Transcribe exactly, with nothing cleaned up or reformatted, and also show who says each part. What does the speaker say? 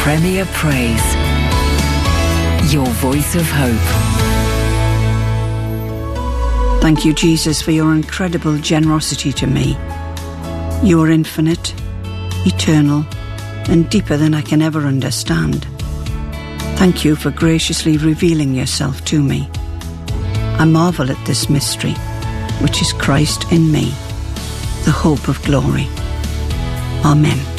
Speaker 1: Premier Praise. Your voice of hope.
Speaker 2: Thank you, Jesus, for your incredible generosity to me. You are infinite, eternal, and deeper than I can ever understand. Thank you for graciously revealing yourself to me. I marvel at this mystery, which is Christ in me, the hope of glory. Amen.